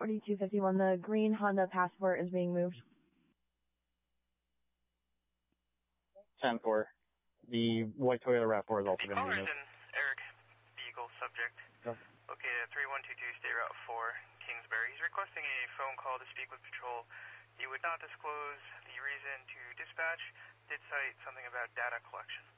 4251, the green Honda Passport is being moved. 10-4. The white Toyota RAV4 is also going to be moved. Eric Beagle, subject. Yep. Located at 3122 State Route 4, Kingsbury. He's requesting a phone call to speak with patrol. He would not disclose the reason to dispatch. Did cite something about data collection.